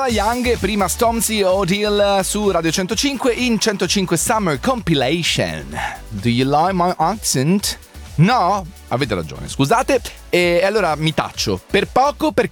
Young e prima Stormzy O'Deal su Radio 105 in 105 Summer Compilation. Do you like my accent? No? Avete ragione, scusate. E allora mi taccio per poco perché